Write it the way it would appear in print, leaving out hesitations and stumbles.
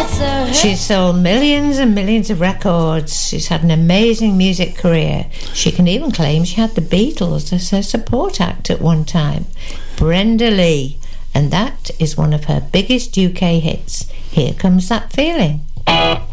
She's sold millions and millions of records. She's had an amazing music career. She can even claim she had the Beatles as her support act at one time. Brenda Lee. And that is one of her biggest UK hits. Here Comes That Feeling.